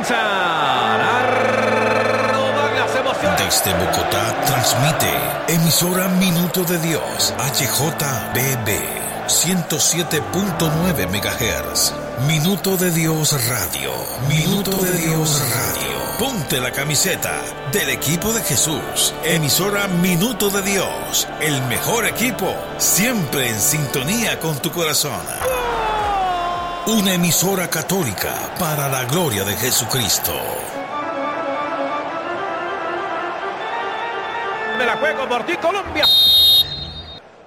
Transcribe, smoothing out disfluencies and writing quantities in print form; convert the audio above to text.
comienzan a robar las emociones. Desde Bogotá transmite emisora Minuto de Dios, HJBB 107.9 MHz. Minuto de Dios Radio. Minuto de Dios Radio. Ponte la camiseta del equipo de Jesús. Emisora Minuto de Dios. El mejor equipo, siempre en sintonía con tu corazón. Una emisora católica para la gloria de Jesucristo. Me la juego por ti, Colombia.